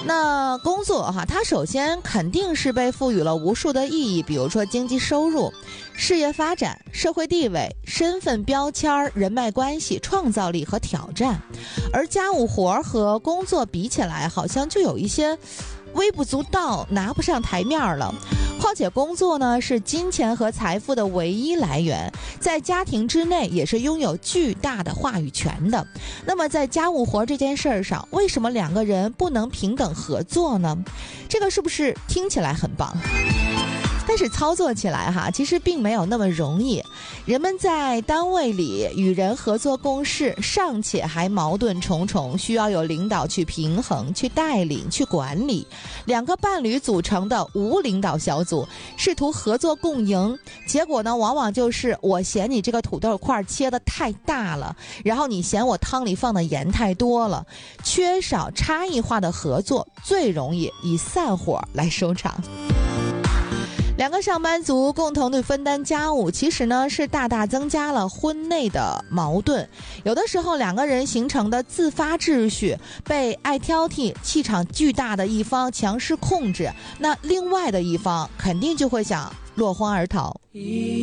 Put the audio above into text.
那工作它首先肯定是被赋予了无数的意义，比如说经济收入、事业发展、社会地位、身份标签、人脉关系、创造力和挑战。而家务活和工作比起来，好像就有一些微不足道，拿不上台面了。况且工作呢是金钱和财富的唯一来源，在家庭之内也是拥有巨大的话语权的。那么在家务活这件事儿上，为什么两个人不能平等合作呢？这个是不是听起来很棒？但是操作起来其实并没有那么容易。人们在单位里与人合作共事，尚且还矛盾重重，需要有领导去平衡、去带领、去管理。两个伴侣组成的无领导小组，试图合作共赢，结果呢，往往就是我嫌你这个土豆块切得太大了，然后你嫌我汤里放的盐太多了。缺少差异化的合作，最容易以散伙来收场。两个上班族共同的分担家务，其实呢是大大增加了婚内的矛盾。有的时候两个人形成的自发秩序被爱挑剔、气场巨大的一方强势控制，那另外的一方肯定就会想落荒而逃。